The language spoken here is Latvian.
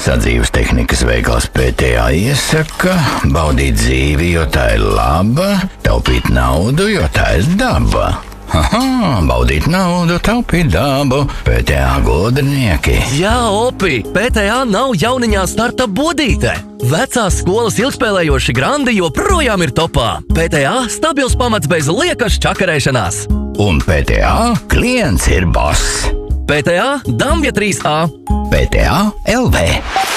Sadzīves tehnikas veikals PTA iesaka baudīt dzīvi, jo tā ir laba, taupīt naudu, jo tā ir daba. Baudīt naudu, taupīt dabu, PTA gudrinieki. Jā, Opi, PTA nav jauniņā starta bodīte. Vecās skolas ilgspēlējoši grandi joprojām ir topā. PTA stabils pamats bez liekas čakarēšanās. Un PTA klients ir boss. PTA Dambja 3A. PTA LV.